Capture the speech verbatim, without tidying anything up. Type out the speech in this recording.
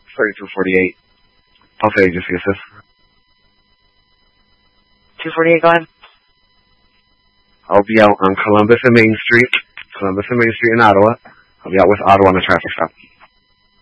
thirty-two forty-eight. Alpha Agency Assist. two forty-eight, go ahead. I'll be out on Columbus and Main Street. Columbus and Main Street in Ottawa. I'll be out with Ottawa on the traffic stop.